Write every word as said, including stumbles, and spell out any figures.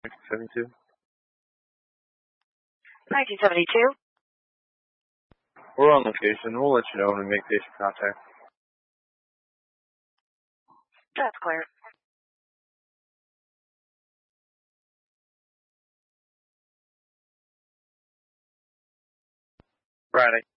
seventy-two. nineteen seventy-two. We're on location. We'll let you know when we make patient contact. That's clear. Friday.